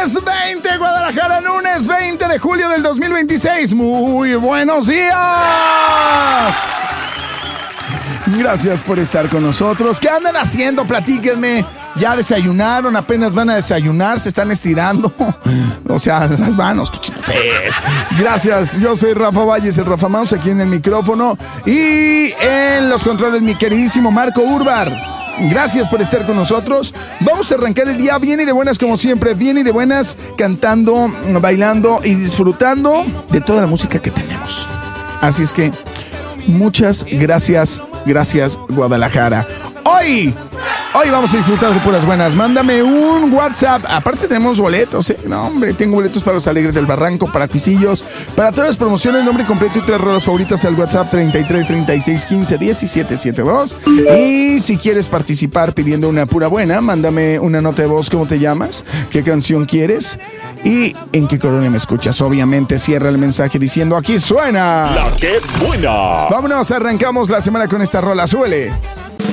Lunes 20, Guadalajara, lunes 20 de julio del 2026. Muy buenos días. Gracias por estar con nosotros. ¿Qué andan haciendo? Platíquenme. ¿Ya desayunaron? ¿Apenas van a desayunar? ¿Se están estirando? O sea, las manos. Gracias. Yo soy Rafa Valles, el Rafa Mouse, aquí en el micrófono. Y en los controles, mi queridísimo Marco Urbar. Gracias por estar con nosotros. Vamos a arrancar el día bien y de buenas como siempre. Bien y de buenas, cantando, bailando y disfrutando de toda la música que tenemos. Así es que muchas gracias. Gracias, Guadalajara. Hoy vamos a disfrutar de puras buenas. Mándame un WhatsApp. Aparte tenemos boletos, No, hombre, tengo boletos para los Alegres del Barranco, para Cuisillos, para todas las promociones, nombre completo y 3 rolas favoritas al WhatsApp 33 36 15 17 72. Y si quieres participar pidiendo una pura buena, mándame una nota de voz. ¿Cómo te llamas? ¿Qué canción quieres? ¿Y en qué colonia me escuchas? Obviamente cierra el mensaje diciendo aquí suena La que buena. Vámonos, arrancamos la semana con esta rola. Suele.